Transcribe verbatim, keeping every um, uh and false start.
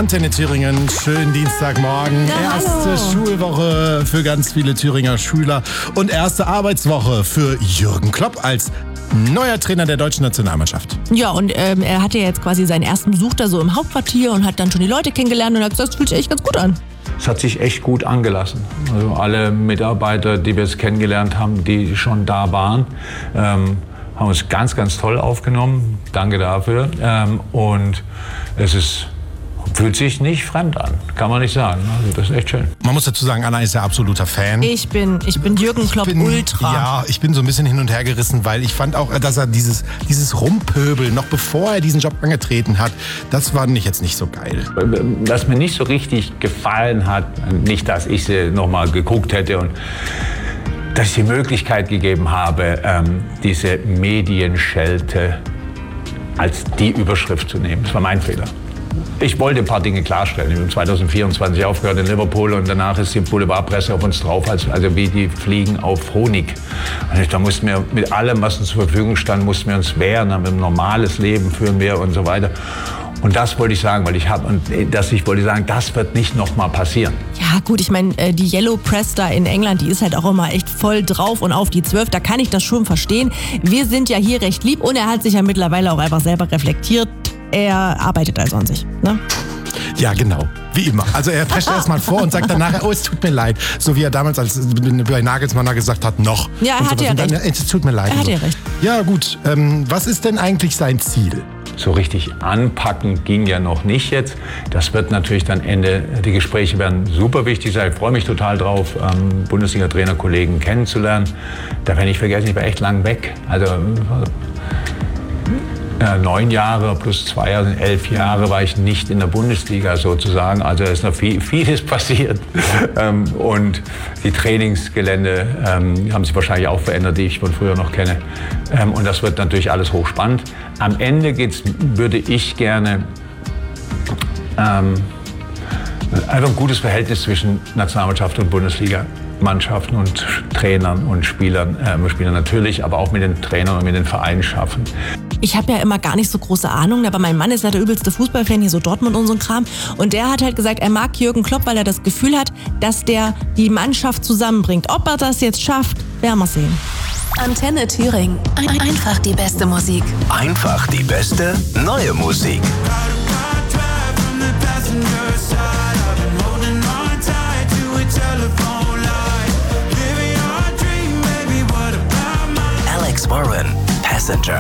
Antenne Thüringen, schönen Dienstagmorgen. Ja, erste hallo. Schulwoche für ganz viele Thüringer Schüler und erste Arbeitswoche für Jürgen Klopp als neuer Trainer der deutschen Nationalmannschaft. Ja, und ähm, er hatte ja jetzt quasi seinen ersten Besuch da so im Hauptquartier und hat dann schon die Leute kennengelernt und hat gesagt, das fühlt sich echt ganz gut an. Es hat sich echt gut angelassen. Also alle Mitarbeiter, die wir jetzt kennengelernt haben, die schon da waren, ähm, haben uns ganz, ganz toll aufgenommen. Danke dafür. Ähm, und es ist, fühlt sich nicht fremd an, kann man nicht sagen. Also das ist echt schön. Man muss dazu sagen, Anna ist ja absoluter Fan. Ich bin, ich bin Jürgen Klopp bin, Ultra. Ja, ich bin so ein bisschen hin und her gerissen, weil ich fand auch, dass er dieses, dieses Rumpöbel, noch bevor er diesen Job angetreten hat, das fand ich jetzt nicht so geil. Was mir nicht so richtig gefallen hat, nicht, dass ich sie noch mal geguckt hätte und dass ich die Möglichkeit gegeben habe, ähm, diese Medienschelte als die Überschrift zu nehmen. Das war mein Fehler. Ich wollte ein paar Dinge klarstellen. Ich habe zwanzig vierundzwanzig aufgehört in Liverpool und danach ist die Boulevardpresse auf uns drauf, also wie die Fliegen auf Honig. Also da mussten wir mit allem, was uns zur Verfügung stand, mussten wir uns wehren, haben ein normales Leben führen wir und so weiter. Und das wollte ich sagen, weil ich habe und das ich wollte sagen, das wird nicht noch mal passieren. Ja gut, ich meine, äh, die Yellow Press da in England, die ist halt auch immer echt voll drauf und auf die zwölf. Da kann ich das schon verstehen. Wir sind ja hier recht lieb und er hat sich ja mittlerweile auch einfach selber reflektiert. Er arbeitet also an sich, ne? Ja, genau. Wie immer. Also er prescht erst mal vor und sagt dann nachher, oh, es tut mir leid. So wie er damals als bei Nagelsmann gesagt hat, noch. Ja, er und hatte ja dann, recht. Es tut mir leid. Er hatte so. ja recht. Ja, gut. Ähm, was ist denn eigentlich sein Ziel? So richtig anpacken ging ja noch nicht jetzt. Das wird natürlich dann Ende, die Gespräche werden super wichtig sein. Ich freue mich total drauf, ähm, Bundesliga-Trainerkollegen kennenzulernen. Da werde ich vergessen, ich war echt lang weg. Also äh, neun Jahre plus zwei, also elf Jahre war ich nicht in der Bundesliga sozusagen. Also es ist noch viel, vieles passiert. ähm, und die Trainingsgelände ähm, haben sich wahrscheinlich auch verändert, die ich von früher noch kenne. Ähm, und das wird natürlich alles hochspannend. Am Ende geht's, würde ich gerne ähm, einfach ein gutes Verhältnis zwischen Nationalmannschaft und Bundesliga-Mannschaften und Trainern und Spielern, äh, Spielern natürlich, aber auch mit den Trainern und mit den Vereinen schaffen. Ich habe ja immer gar nicht so große Ahnung, aber mein Mann ist ja der übelste Fußballfan, hier so Dortmund und so ein Kram. Und der hat halt gesagt, er mag Jürgen Klopp, weil er das Gefühl hat, dass der die Mannschaft zusammenbringt. Ob er das jetzt schafft, werden wir sehen. Antenne Thüringen. Ein- Einfach die beste Musik. Einfach die beste neue Musik. Alex Warren, Passenger.